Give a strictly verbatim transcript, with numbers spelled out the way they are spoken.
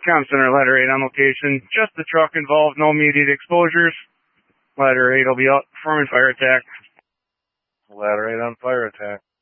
Comm Center, Ladder eight on location. Just the truck involved, no immediate exposures. Ladder eight will be out performing fire attack. Ladder eight on fire attack.